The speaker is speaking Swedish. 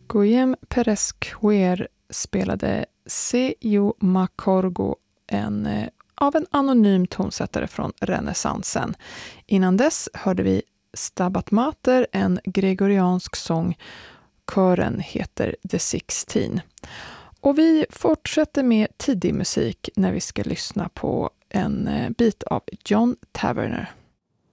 Guillem Perez-Quer spelade Se io m'accorgo, av en anonym tonsättare från renässansen. Innan dess hörde vi Stabat Mater, en gregoriansk sång. Kören heter The 16. Och vi fortsätter med tidig musik när vi ska lyssna på en bit av John Tavener.